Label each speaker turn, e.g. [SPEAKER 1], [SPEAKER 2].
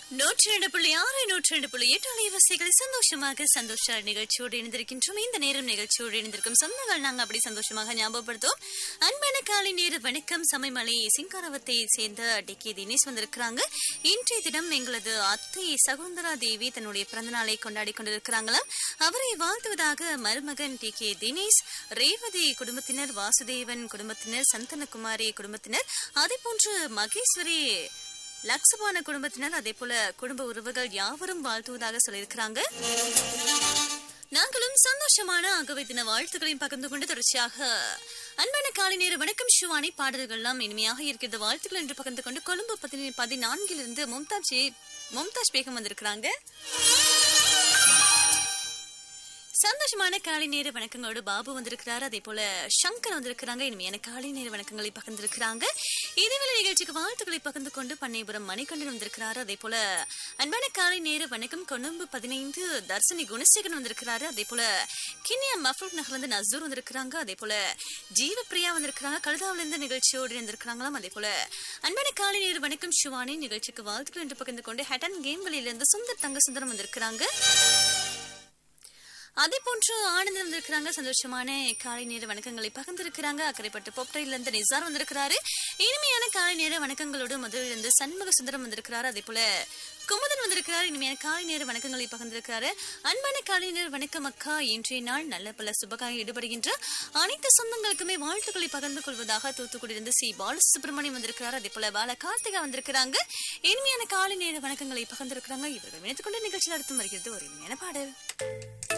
[SPEAKER 1] 102.6 102.8 அலைவரிசைகளை சந்தோஷமாக சந்தோஷ நிகழ்ச்சியோடு இணைந்திருக்கின்றோம். இந்த நேரம் நிகழ்ச்சியோடு இணைந்திருக்கும் சொந்தங்கள் நாங்கள் அப்படி சந்தோஷமாக ஞாபகப்படுத்தும். அன்பான காலை நேர வணக்கம். சமைமலை சிங்காரவத்தை சேர்ந்த டிகே தினேஷ் வந்திருக்கிறாங்க. இன்றைய தினம் எங்களது அத்தை சகுந்தரா தேவி தன்னுடைய பிறந்த நாளை கொண்டாடி கொண்டிருக்கிறாங்களாம். அவரை வாழ்த்துவதாக மருமகன் டிகே தினேஷ், ரேவதி குடும்பத்தினர், வாசுதேவன் குடும்பத்தினர், சந்தனகுமாரி குடும்பத்தினர், அதே போன்று மகேஸ்வரி லக்ஸபான குடும்பத்தினர், அதே போல குடும்ப உறவுகள் யாவரும் வாழ்த்துவதாக சொல்லியிருக்கிறாங்க. நாங்களும் சந்தோஷமான ஆகவே தின வாழ்த்துக்களையும் பகிர்ந்து கொண்டு தொடர்ச்சியாக அன்பான காலை நேர வணக்கம் ஷிவானி பாடல்கள் எல்லாம் இனிமையாக இருக்கிறது வாழ்த்துக்கள் என்று பகிர்ந்து கொண்டு கொழும்பு 14 மும்தாஜ் பேகம் வந்திருக்கிறாங்க. சந்தோஷமான காலை நேர வணக்கங்களோடு பாபு வந்திருக்கிறாரு. அதே போல சங்கர் வந்திருக்கிறாங்க. இனிமையான காலை நேர வணக்கங்களை பகிர்ந்திருக்கிறாங்க. இதேவேளை நிகழ்ச்சிக்கு வாழ்த்துக்களை பகிர்ந்து கொண்டு பண்ணைபுரம் மணிகண்டன் வந்திருக்கிறாரு. அதே போல அன்பான காலை நேர வணக்கம் கொழும்பு 15 தர்சனி குணசேகரன் வந்திருக்கிறாரு. அதே போல கிண்ணியா மஃபூக் நகர்ல இருந்து நசூர் வந்திருக்கிறாங்க. அதே போல ஜீவப்பிரியா வந்திருக்கிறாங்க. கழுதாவில இருந்து நிகழ்ச்சியோடு இருந்திருக்கிறாங்களாம். அதே போல அன்பான காலை நேர வணக்கம் ஷிவானி நிகழ்ச்சிக்கு வாழ்த்துக்கள் என்று பகிர்ந்து கொண்டு ஹட்டன் கேம்களில் இருந்து சுந்தர் தங்க சுந்தரம் வந்திருக்கிறாங்க. அதே போன்று ஆனந்தம் வந்திருக்கிறாங்க. சந்தோஷமான காலை நேர வணக்கங்களை பகிர்ந்திருக்கிறாங்க. அக்கறைப்பட்டு பொப்டையில இருந்து நிசார் வந்திருக்கிறாரு. இனிமையான காலை நேர வணக்கங்களோடு மதுரையில இருந்து சண்முக சுந்தரம் வந்திருக்கிறாரு. அதே போல குமுதன் வந்திருக்கிறார். இனிமையான காலை நேர வணக்கங்களை பகிர்ந்திருக்கிறாரு. அன்பான காலை நேர வணக்கம் அக்கா. இன்றைய நாள் நல்ல பல சுபகாக ஈடுபடுகின்ற அனைத்து சொந்தங்களுக்குமே வாழ்த்துக்களை பகிர்ந்து கொள்வதாக தூத்துக்குடியிலிருந்து சி பாலசுப்ரமணியம் வந்திருக்கிறார். அதே போல பால கார்த்திகா வந்திருக்கிறாங்க. இனிமையான காலை நேர வணக்கங்களை பகிர்ந்திருக்கிறாங்க. இவர்கள் இணைத்துக் கொண்டு நிகழ்ச்சியில் அடுத்து வருகிறது ஒரு இனிமையான பாடல்.